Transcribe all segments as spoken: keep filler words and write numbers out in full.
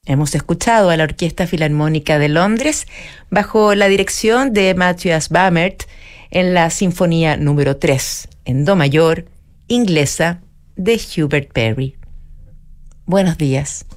Hemos escuchado a la Orquesta Filarmónica de Londres bajo la dirección de Matthias Bamert en la Sinfonía número tres, en Do mayor, inglesa, de Hubert Parry. Buenos días.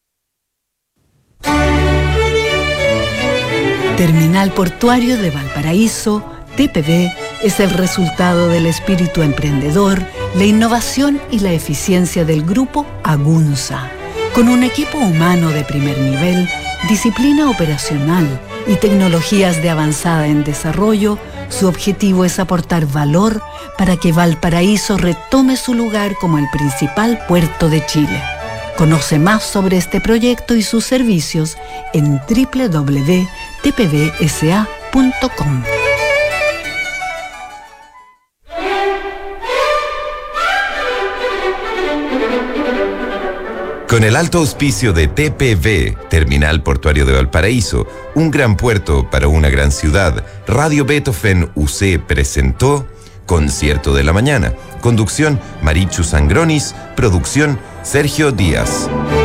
Terminal Portuario de Valparaíso, T P V, es el resultado del espíritu emprendedor, la innovación y la eficiencia del grupo Agunza. Con un equipo humano de primer nivel, disciplina operacional y tecnologías de avanzada en desarrollo, su objetivo es aportar valor para que Valparaíso retome su lugar como el principal puerto de Chile. Conoce más sobre este proyecto y sus servicios en doble u doble u doble u punto t p v s a punto com. Con el alto auspicio de T P V, Terminal Portuario de Valparaíso, un gran puerto para una gran ciudad, Radio Beethoven U C presentó Concierto de la Mañana. Conducción, Marichu Sangronis. Producción, Sergio Díaz.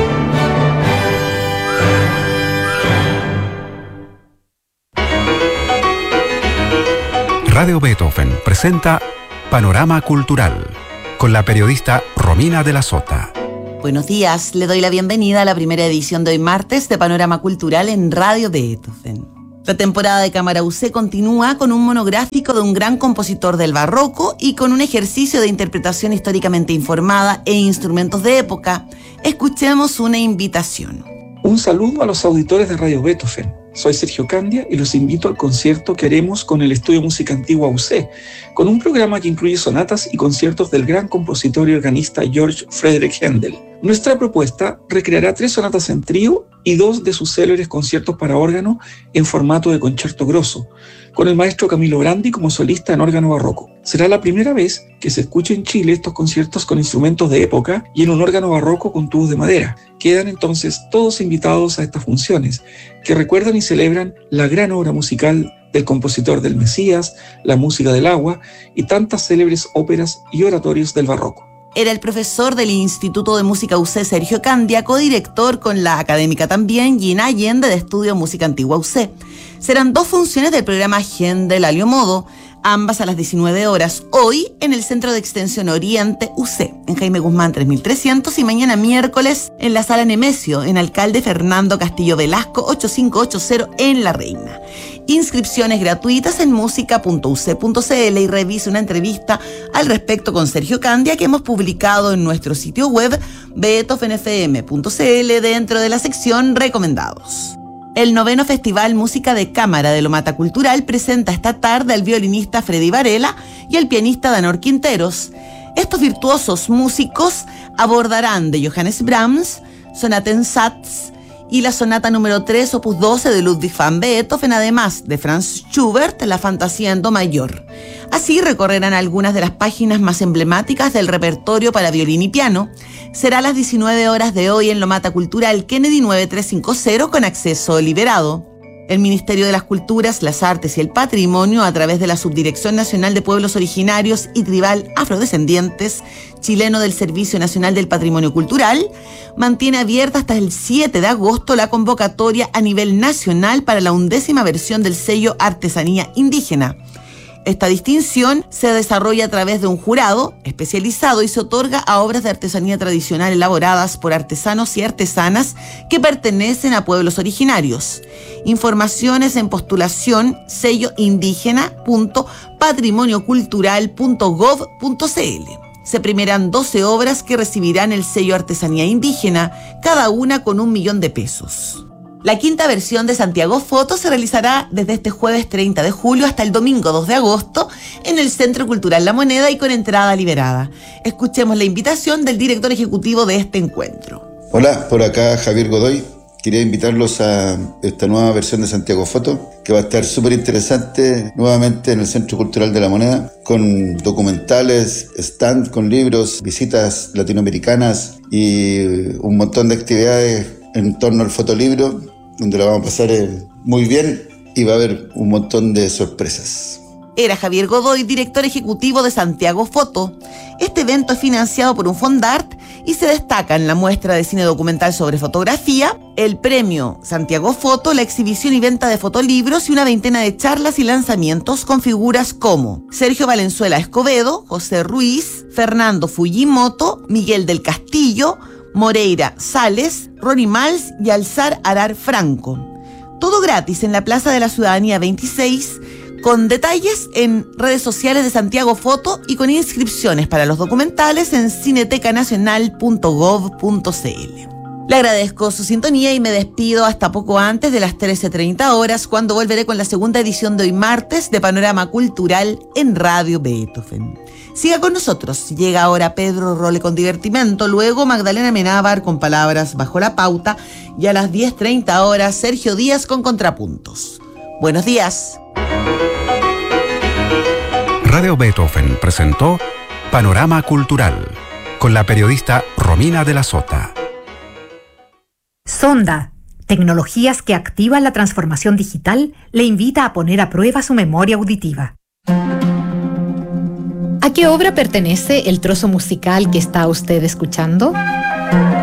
Radio Beethoven presenta Panorama Cultural, con la periodista Romina de la Sota. Buenos días, le doy la bienvenida a la primera edición de hoy martes de Panorama Cultural en Radio Beethoven. La temporada de Cámara U C continúa con un monográfico de un gran compositor del barroco y con un ejercicio de interpretación históricamente informada e instrumentos de época. Escuchemos una invitación. Un saludo a los auditores de Radio Beethoven. Soy Sergio Candia y los invito al concierto que haremos con el Estudio Música Antigua U C, con un programa que incluye sonatas y conciertos del gran compositor y organista George Friedrich Händel. Nuestra propuesta recreará tres sonatas en trío y dos de sus célebres conciertos para órgano en formato de concierto grosso, con el maestro Camilo Brandi como solista en órgano barroco. Será la primera vez que se escuche en Chile estos conciertos con instrumentos de época y en un órgano barroco con tubos de madera. Quedan entonces todos invitados a estas funciones, que recuerdan y celebran la gran obra musical del compositor del Mesías, la música del agua y tantas célebres óperas y oratorios del barroco. Era el profesor del Instituto de Música U C, Sergio Candia, codirector con la académica también, Gina Allende, de Estudio Música Antigua U C. Serán dos funciones del programa Händel Alio Modo, ambas a las diecinueve horas, hoy en el Centro de Extensión Oriente U C, en Jaime Guzmán tres mil trescientos, y mañana miércoles en la Sala Nemesio, en Alcalde Fernando Castillo Velasco ocho cinco ocho cero en La Reina. Inscripciones gratuitas en música punto u c punto c l y revise una entrevista al respecto con Sergio Candia que hemos publicado en nuestro sitio web beethoven f m punto c l dentro de la sección Recomendados. El noveno Festival Música de Cámara de Lomata Cultural presenta esta tarde al violinista Freddy Varela y al pianista Danor Quinteros. Estos virtuosos músicos abordarán de Johannes Brahms, Sonata en Satz y la sonata número tres, opus doce de Ludwig van Beethoven, además de Franz Schubert, la Fantasía en Do mayor. Así recorrerán algunas de las páginas más emblemáticas del repertorio para violín y piano. Será a las diecinueve horas de hoy en Lomata Cultural Kennedy nueve tres cinco cero con acceso liberado. El Ministerio de las Culturas, las Artes y el Patrimonio, a través de la Subdirección Nacional de Pueblos Originarios y Tribal Afrodescendientes, chileno del Servicio Nacional del Patrimonio Cultural, mantiene abierta hasta el siete de agosto la convocatoria a nivel nacional para la undécima versión del sello Artesanía Indígena. Esta distinción se desarrolla a través de un jurado especializado y se otorga a obras de artesanía tradicional elaboradas por artesanos y artesanas que pertenecen a pueblos originarios. Informaciones en postulación sello indígena punto patrimonio cultural punto gov punto c l. Se premiarán doce obras que recibirán el sello Artesanía Indígena, cada una con un millón de pesos. La quinta versión de Santiago Foto se realizará desde este jueves treinta de julio hasta el domingo dos de agosto en el Centro Cultural La Moneda y con entrada liberada. Escuchemos la invitación del director ejecutivo de este encuentro. Hola, por acá Javier Godoy. Quería invitarlos a esta nueva versión de Santiago Foto, que va a estar súper interesante nuevamente en el Centro Cultural de La Moneda, con documentales, stand con libros, visitas latinoamericanas y un montón de actividades en torno al fotolibro, donde la vamos a pasar muy bien y va a haber un montón de sorpresas. Era Javier Godoy, director ejecutivo de Santiago Foto. Este evento es financiado por un Fondart y se destaca en la muestra de cine documental sobre fotografía, el premio Santiago Foto, la exhibición y venta de fotolibros y una veintena de charlas y lanzamientos con figuras como Sergio Valenzuela Escobedo, José Ruiz, Fernando Fujimoto, Miguel del Castillo, Moreira Sales, Ronnie Mals y Alzar Arar Franco. Todo gratis en la Plaza de la Ciudadanía veintiséis, con detalles en redes sociales de Santiago Foto y con inscripciones para los documentales en cineteca nacional punto gov punto cl. Le agradezco su sintonía y me despido hasta poco antes de las trece treinta horas, cuando volveré con la segunda edición de hoy martes de Panorama Cultural en Radio Beethoven. Siga con nosotros. Llega ahora Pedro Role con Divertimento, luego Magdalena Menábar con Palabras Bajo la Pauta y a las diez treinta horas Sergio Díaz con Contrapuntos. Buenos días. Radio Beethoven presentó Panorama Cultural con la periodista Romina de la Sota. Sonda, tecnologías que activan la transformación digital, le invita a poner a prueba su memoria auditiva. ¿A qué obra pertenece el trozo musical que está usted escuchando?